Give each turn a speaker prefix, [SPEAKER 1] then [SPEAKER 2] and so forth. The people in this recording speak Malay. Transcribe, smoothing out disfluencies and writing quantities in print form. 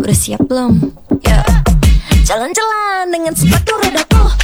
[SPEAKER 1] Udah siap belum? Ya, jalan-jalan dengan sepatu rodaku.